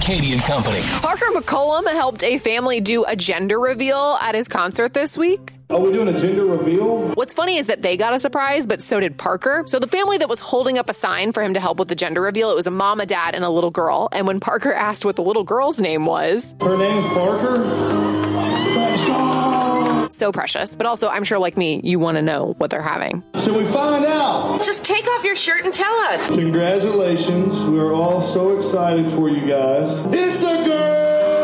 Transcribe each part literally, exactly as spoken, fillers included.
Katie and Company. Parker McCollum helped a family do a gender reveal at his concert this week. Are we doing a gender reveal? What's funny is that they got a surprise, but so did Parker. So the family that was holding up a sign for him to help with the gender reveal, it was a mom, a dad, and a little girl. And when Parker asked what the little girl's name was... Her name's Parker? Let's go! So precious. But also, I'm sure like me, you want to know what they're having. Should we find out? Just take off your shirt and tell us. Congratulations. We are all so excited for you guys. It's a girl!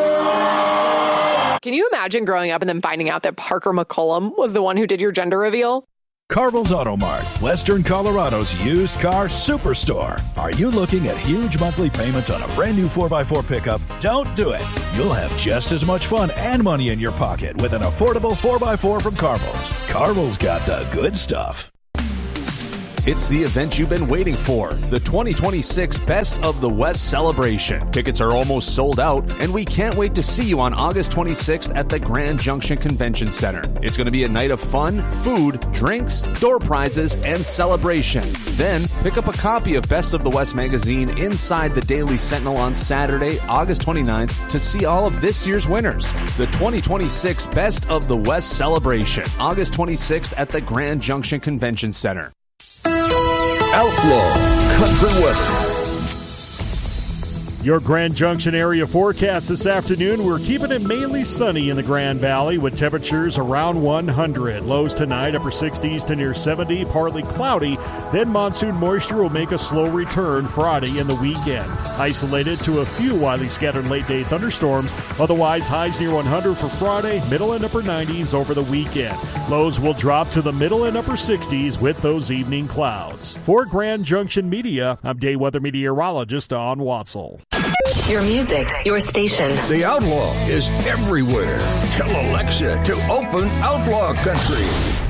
Can you imagine growing up and then finding out that Parker McCollum was the one who did your gender reveal? Carville's Auto Mart, Western Colorado's used car superstore. Are you looking at huge monthly payments on a brand new four by four pickup? Don't do it. You'll have just as much fun and money in your pocket with an affordable four by four from Carville's. Carville's got the good stuff. It's the event you've been waiting for, the twenty twenty-six Best of the West celebration. Tickets are almost sold out, and we can't wait to see you on August twenty-sixth at the Grand Junction Convention Center. It's going to be a night of fun, food, drinks, door prizes, and celebration. Then, pick up a copy of Best of the West magazine inside the Daily Sentinel on Saturday, August twenty-ninth, to see all of this year's winners. The twenty twenty-six Best of the West celebration, August twenty-sixth at the Grand Junction Convention Center. Outlaw Country Western. Your Grand Junction area forecast this afternoon. We're keeping it mainly sunny in the Grand Valley with temperatures around one hundred. Lows tonight, upper sixties to near seventy, partly cloudy. Then monsoon moisture will make a slow return Friday and the weekend. Isolated to a few widely scattered late-day thunderstorms. Otherwise, highs near one hundred for Friday, middle and upper nineties over the weekend. Lows will drop to the middle and upper sixties with those evening clouds. For Grand Junction Media, I'm day weather meteorologist Don Watzel. Your music, your station. The Outlaw is everywhere. Tell Alexa to open Outlaw Country.